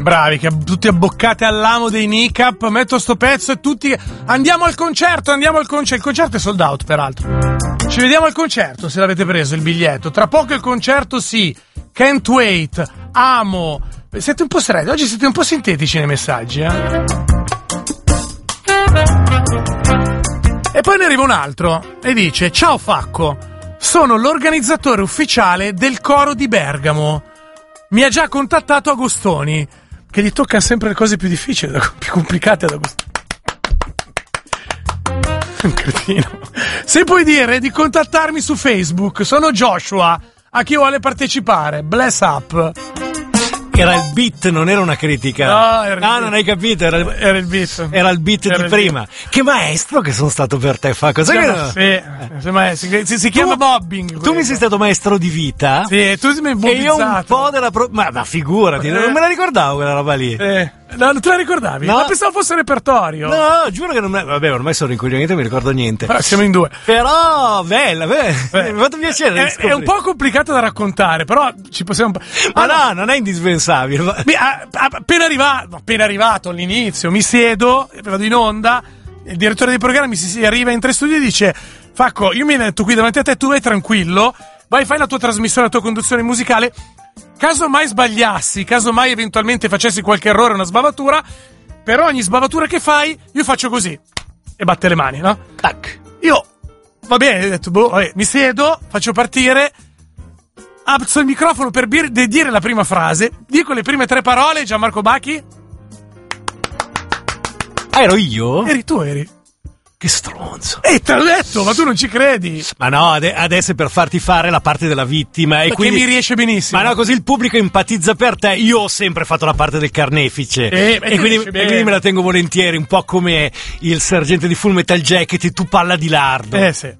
Bravi, che tutti abboccati all'amo dei kneecap. Metto sto pezzo e tutti andiamo al concerto. Il concerto è sold out, peraltro. Ci vediamo al concerto, se l'avete preso il biglietto. Tra poco il concerto, sì. Can't wait, amo. Siete un po' stretti, oggi siete un po' sintetici nei messaggi, eh? E poi ne arriva un altro e dice: ciao Facco, sono l'organizzatore ufficiale del coro di Bergamo. Mi ha già contattato Agostoni, che gli tocca sempre le cose più difficili, più complicate ad Agostoni. Un cretino. Se puoi dire di contattarmi su Facebook, sono Joshua, a chi vuole partecipare. Bless up. Era il beat, non era una critica. No, non hai capito, era il beat. Era il beat di prima. Che maestro che sono stato per te, Facco. Si chiama mobbing. Tu mi sei stato maestro di vita. Sì, tu mi hai mobbizzato. E io un po' della ma figurati, non me la ricordavo quella roba lì. No, non te la ricordavi? No. Ma pensavo fosse repertorio. No, giuro che non me... Vabbè, ormai sono rincoglionito e mi ricordo niente. Però siamo in due. Però, bella, mi ha fatto piacere. È un po' complicato da raccontare, però ci possiamo... Ma no, non è indispensabile. Appena arrivato all'inizio, mi siedo, vado in onda, il direttore dei programmi si arriva in 3 studi e dice: Facco, io mi metto qui davanti a te, tu vai tranquillo, vai, fai la tua trasmissione, la tua conduzione musicale. Caso mai sbagliassi, caso mai eventualmente facessi qualche errore, una sbavatura, per ogni sbavatura che fai, io faccio così. E batte le mani, no? Tac. Io, va bene, ho detto, vabbè, mi siedo, faccio partire, alzo il microfono per dire la prima frase, dico le prime 3 parole, Gianmarco Bacchi. Ero io? Eri tu, eri. Che stronzo. Te l'ho detto, ma tu non ci credi. Ma no, adesso è per farti fare la parte della vittima. E quindi mi riesce benissimo. Ma no, così il pubblico empatizza per te. Io ho sempre fatto la parte del carnefice. E quindi me la tengo volentieri, un po' come il sergente di Full Metal Jacket, tu palla di lardo. Sì.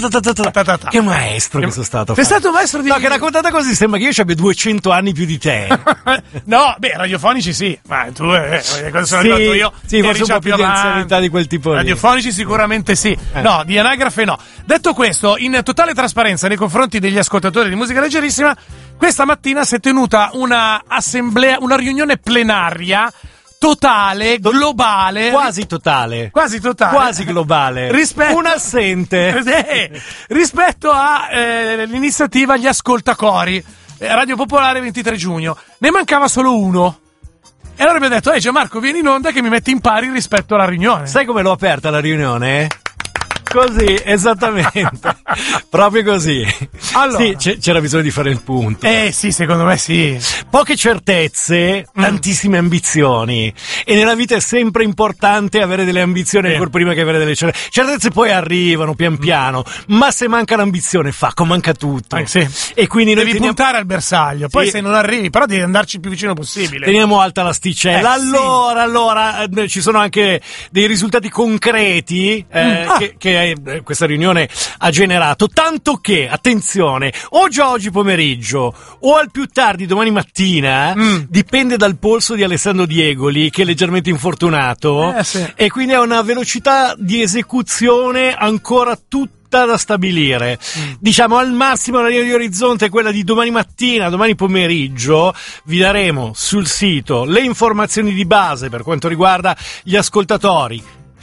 Che maestro che sono stato. Sei stato maestro di... No, che raccontata così sembra che io abbia 200 anni più di te. No, radiofonici sì. Ma tu, cosa sono arrivato io? Sì, forse un po' più di anzianità di quel tipo lì. Radiofonici sicuramente sì. No, di anagrafe no. Detto questo, in totale trasparenza nei confronti degli ascoltatori di musica leggerissima, questa mattina si è tenuta una riunione plenaria totale, globale. Quasi totale. Quasi globale. Un assente. Rispetto all'iniziativa Gli Ascoltacori. Radio Popolare 23 giugno. Ne mancava solo uno. E allora abbiamo detto: Gianmarco, vieni in onda che mi metti in pari rispetto alla riunione. Sai come l'ho aperta la riunione? Così, esattamente. Proprio così. Allora. Sì, c'era bisogno di fare il punto. Sì, secondo me sì. Poche certezze, tantissime ambizioni. E nella vita è sempre importante avere delle ambizioni ancora prima che avere delle certezze. Certezze poi arrivano pian piano, ma se manca l'ambizione, manca tutto. Sì. E quindi devi puntare al bersaglio. Poi se non arrivi, però devi andarci il più vicino possibile. Teniamo alta l'asticella. Allora, ci sono anche dei risultati concreti che questa riunione ha generato, tanto che, attenzione, o già oggi pomeriggio o al più tardi domani mattina, dipende dal polso di Alessandro Diegoli, che è leggermente infortunato, e quindi ha una velocità di esecuzione ancora tutta da stabilire. Diciamo al massimo la linea di orizzonte è quella di domani mattina, domani pomeriggio. Vi daremo sul sito le informazioni di base per quanto riguarda gli ascoltatori.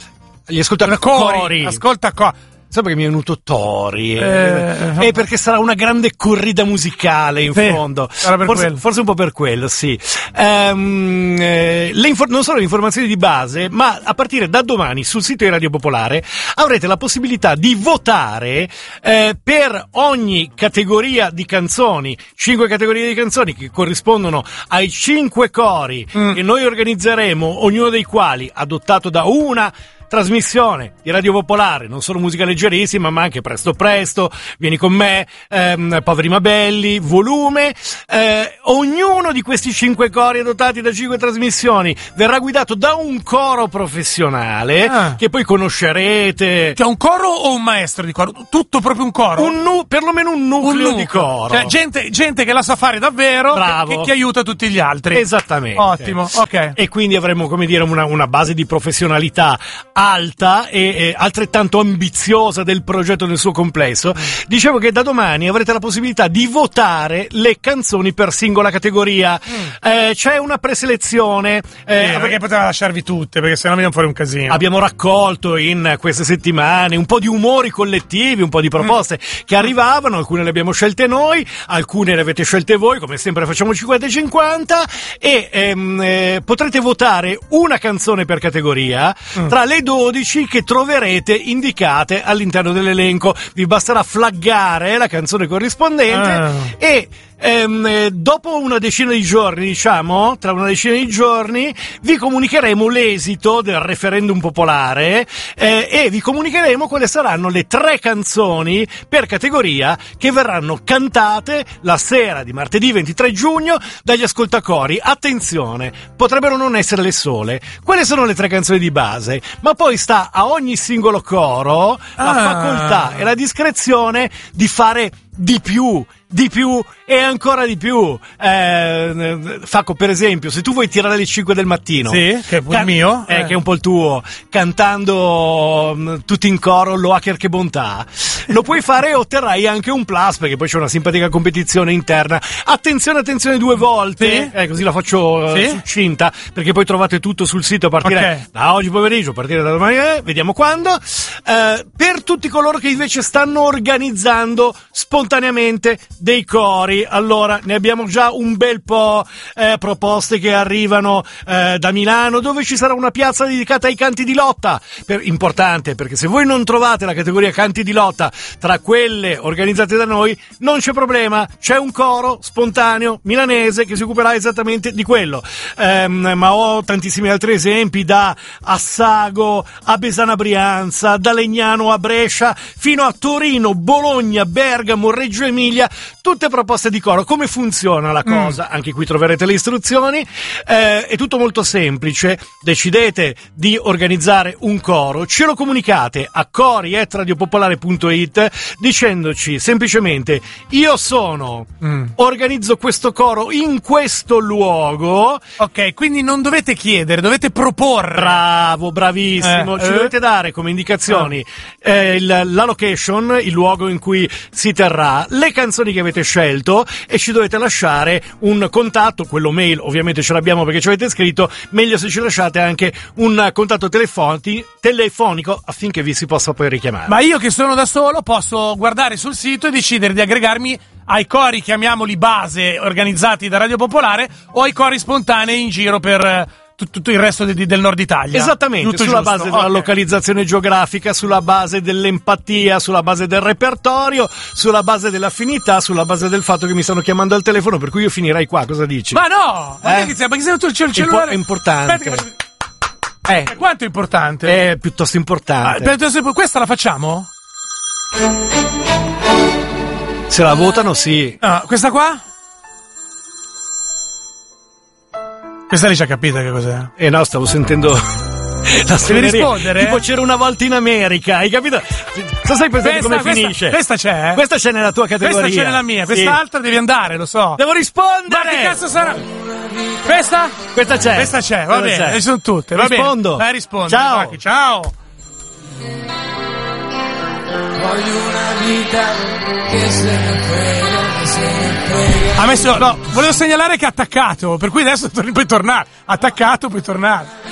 So perché mi è venuto Tori. Perché sarà una grande corrida musicale in fondo. Forse un po' per quello, sì. Non solo le informazioni di base, ma a partire da domani sul sito di Radio Popolare avrete la possibilità di votare per ogni categoria di canzoni, 5 categorie di canzoni che corrispondono ai 5 cori che noi organizzeremo, ognuno dei quali adottato da una trasmissione di Radio Popolare, non solo musica leggerissima, ma anche Presto Presto, Vieni con me, Poveri ma belli, Volume. Ognuno di questi 5 cori adottati da 5 trasmissioni verrà guidato da un coro professionale che poi conoscerete. Cioè un coro o un maestro di coro? Tutto proprio un coro? Perlomeno un nucleo di coro. Cioè gente che la sa fare davvero, che aiuta tutti gli altri. Esattamente. Ottimo, ok. E quindi avremo, come dire, una base di professionalità alta e altrettanto ambiziosa del progetto nel suo complesso, dicevo che da domani avrete la possibilità di votare le canzoni per singola categoria. C'è una preselezione. Perché poteva lasciarvi tutte, perché sennò veniamo fuori un casino. Abbiamo raccolto in queste settimane un po' di umori collettivi, un po' di proposte che arrivavano, alcune le abbiamo scelte noi, alcune le avete scelte voi, come sempre facciamo 50-50, e potrete votare una canzone per categoria tra le 12 che troverete indicate all'interno dell'elenco. Vi basterà flaggare la canzone corrispondente e dopo una decina di giorni, diciamo, tra una decina di giorni, vi comunicheremo l'esito del referendum popolare e vi comunicheremo quali saranno le 3 canzoni per categoria che verranno cantate la sera di martedì 23 giugno dagli ascoltacori. Attenzione, potrebbero non essere le sole. Quelle sono le 3 canzoni di base, ma poi sta a ogni singolo coro la facoltà e la discrezione di fare di più e ancora di più. Facco, per esempio, se tu vuoi tirare alle 5 del mattino, sì, che è il mio, che è un po' il tuo, cantando tutti in coro Lo hacker che bontà, lo puoi fare e otterrai anche un plus, perché poi c'è una simpatica competizione interna. Attenzione 2 volte, sì? Così la faccio succinta, perché poi trovate tutto sul sito a partire da oggi pomeriggio, a partire da domani, vediamo quando. Per tutti coloro che invece stanno organizzando spontaneamente dei cori, allora ne abbiamo già un bel po' proposte che arrivano da Milano, dove ci sarà una piazza dedicata ai canti di lotta. Importante, perché se voi non trovate la categoria canti di lotta tra quelle organizzate da noi, non c'è problema, c'è un coro spontaneo milanese che si occuperà esattamente di quello. Ma ho tantissimi altri esempi, da Assago a Besana Brianza, da Legnano a Brescia, fino a Torino, Bologna, Bergamo, Reggio Emilia, tutte proposte di coro. Come funziona la cosa? Anche qui troverete le istruzioni. È tutto molto semplice. Decidete di organizzare un coro, ce lo comunicate a cori@radiopopolare.it dicendoci semplicemente: io organizzo questo coro in questo luogo. Ok, quindi non dovete chiedere, dovete proporre. Bravo, bravissimo. Ci dovete dare come indicazioni la location, il luogo in cui si terrà, le canzoni che avete scelto, e ci dovete lasciare un contatto. Quello mail ovviamente ce l'abbiamo perché ci avete scritto, meglio se ci lasciate anche un contatto telefonico affinché vi si possa poi richiamare. Ma io che sono da solo posso guardare sul sito e decidere di aggregarmi ai cori, chiamiamoli base, organizzati da Radio Popolare, o ai cori spontanei in giro per tutto il resto del nord Italia. Esattamente, tutto sulla base della localizzazione geografica, sulla base dell'empatia, sulla base del repertorio, sulla base dell'affinità, sulla base del fatto che mi stanno chiamando al telefono, per cui io finirei qua. Cosa dici? Ma no! Ma che sei tutto il cellulare? È importante. Quanto è importante? È piuttosto importante. Questa la facciamo? Se la votano, sì. Questa qua? Questa lì ci ha capito che cos'è? No, stavo sentendo la devi rispondere? Tipo C'era una volta in America, hai capito? Sai presente come finisce? Questa c'è? Questa c'è nella tua categoria. Questa c'è nella mia, quest'altra devi andare, lo so. Devo rispondere! Ma che cazzo sarà? Questa? Questa c'è. Questa c'è, va bene, ci sono tutte, va rispondo. Bene. Rispondo. Ciao. Macchi, ciao. Voglio una vita che se ne frega. Ha messo, no, volevo segnalare che ha attaccato, per cui adesso puoi tornare. Attaccato, puoi tornare.